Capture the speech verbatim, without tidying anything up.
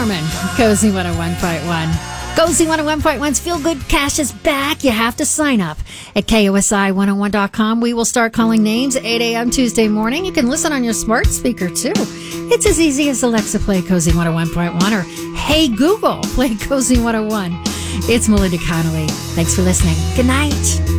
Norman, Cozy one oh one point one. Cozy one oh one point one's Feel Good Cash is back. You have to sign up at K O S I one oh one dot com. We will start calling names at eight a.m. Tuesday morning. You can listen on your smart speaker, too. It's as easy as Alexa, play Cozy one oh one point one, or Hey Google, play Cozy one oh one. It's Melinda Connolly. Thanks for listening. Good night.